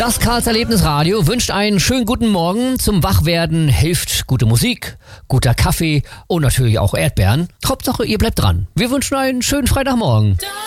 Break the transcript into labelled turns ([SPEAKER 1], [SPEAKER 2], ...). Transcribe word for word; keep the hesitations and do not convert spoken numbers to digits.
[SPEAKER 1] Das Karls Erlebnisradio wünscht einen schönen guten Morgen. Zum Wachwerden hilft gute Musik, guter Kaffee und natürlich auch Erdbeeren. Hauptsache, ihr bleibt dran. Wir wünschen einen schönen Freitagmorgen.